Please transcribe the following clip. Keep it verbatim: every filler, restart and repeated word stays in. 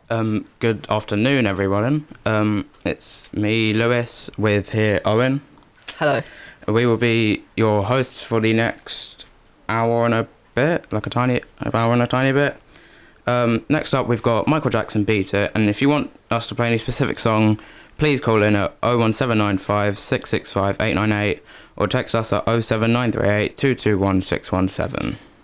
Um, good afternoon, everyone. Um, it's me, Lewis, with here Owen. Hello. We will be your hosts for the next hour and a bit, like a tiny hour and a tiny bit. Um, next up, we've got Michael Jackson Beat It, and if you want us to play any specific song, please call in at oh one seven nine five, six six five, eight nine eight or text us at oh seven nine three eight, two two one, six one seven.